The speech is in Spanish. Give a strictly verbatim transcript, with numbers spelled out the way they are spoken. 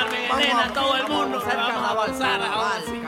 Carmen Vamos Elena, a- todo el mundo. vamos a hacer Vamos a carnaval, avanzar ahora carnaval. sí.